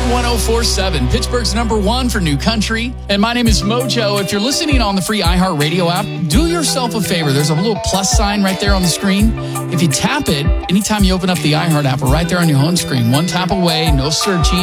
104.7, Pittsburgh's number one for new country. And my name is Mojo. If you're listening on the free iHeartRadio app, do yourself a favor. There's a little plus sign right there on the screen. If you tap it, anytime you open up the iHeart app, we're right there on your home screen. One tap away, no searching.